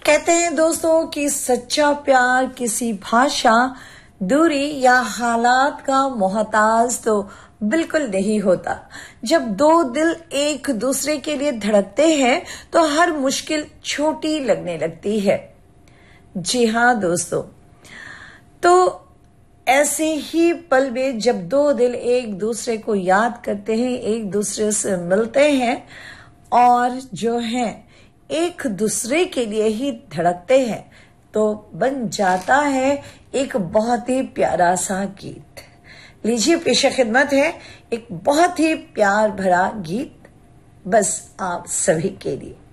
कहते हैं दोस्तों कि सच्चा प्यार किसी भाषा, दूरी या हालात का मोहताज तो बिल्कुल नहीं होता। जब दो दिल एक दूसरे के लिए धड़कते हैं तो हर मुश्किल छोटी लगने लगती है। जी हाँ दोस्तों, तो ऐसे ही पल में जब दो दिल एक दूसरे को याद करते हैं, एक दूसरे से मिलते हैं और जो है एक दूसरे के लिए ही धड़कते हैं, तो बन जाता है एक बहुत ही प्यारा सा गीत। लीजिए, पेश खिदमत है एक बहुत ही प्यार भरा गीत, बस आप सभी के लिए।